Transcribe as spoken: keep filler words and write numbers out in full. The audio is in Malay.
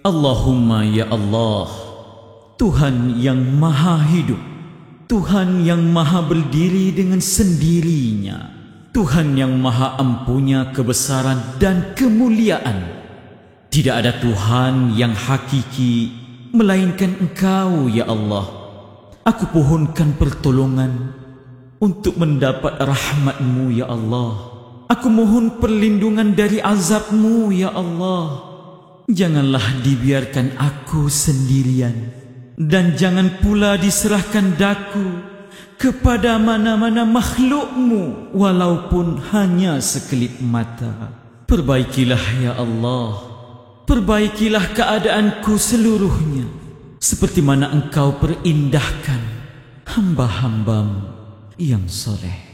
Allahumma ya Allah, Tuhan yang maha hidup, Tuhan yang maha berdiri dengan sendirinya, Tuhan yang maha ampunya kebesaran dan kemuliaan. Tidak ada Tuhan yang hakiki melainkan Engkau ya Allah. Aku pohonkan pertolongan untuk mendapat rahmat-Mu ya Allah. Aku mohon perlindungan dari azab-Mu ya Allah. Janganlah dibiarkan aku sendirian, dan jangan pula diserahkan daku kepada mana-mana makhluk-Mu walaupun hanya sekelip mata. Perbaikilah ya Allah, perbaikilah keadaanku seluruhnya, seperti mana Engkau perindahkan hamba-hamba-Mu yang soleh.